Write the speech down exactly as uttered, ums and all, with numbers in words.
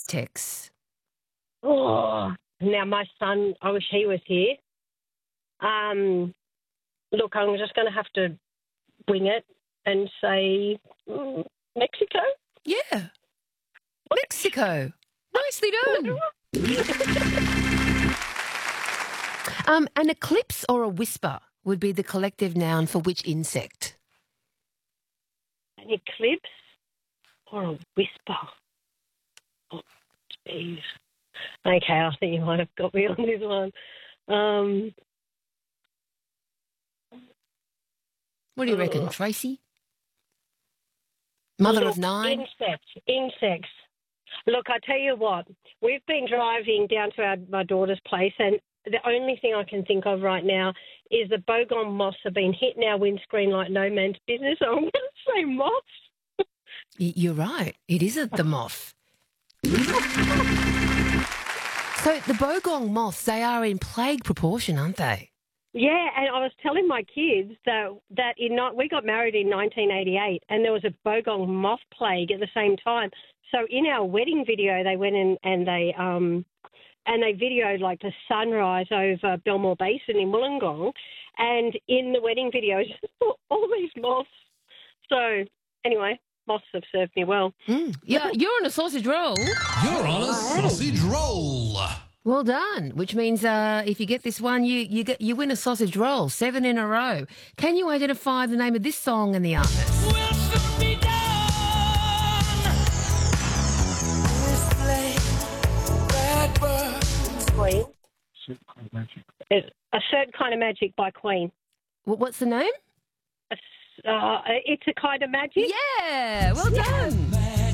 Tex? Oh, now my son, I wish he was here. Um, look, I'm just going to have to wing it and say mm, Mexico. Yeah. Mexico. Nicely done. um, an eclipse or a whisper would be the collective noun for which insect? An eclipse or a whisper? Oh, jeez. Okay, I think you might have got me on this one. Um, What do you reckon, uh, Tracy? Mother look, of nine? Insects. Insects. Look, I tell you what, we've been driving down to our, my daughter's place, and the only thing I can think of right now is the bogong moths have been hitting our windscreen like no man's business. So I'm going to say moths. Y- You're right. It isn't the moth. So the bogong moths, they are in plague proportion, aren't they? Yeah, and I was telling my kids that that in not, we got married in nineteen eighty-eight, and there was a bogong moth plague at the same time. So in our wedding video, they went in and they um and they videoed like the sunrise over Belmore Basin in Wollongong, and in the wedding video, just all these moths. So anyway, moths have served me well. Mm. Yeah, you're on a sausage roll. You're on a sausage roll. Well done, which means uh, if you get this one, you you get you win a sausage roll, seven in a row. Can you identify the name of this song and the artist? Will soon be done. This flame that burns. Queen. It's A Certain Kind of Magic by Queen. Wh- What's the name? A s- Uh, it's a kind of magic. Yeah, well done.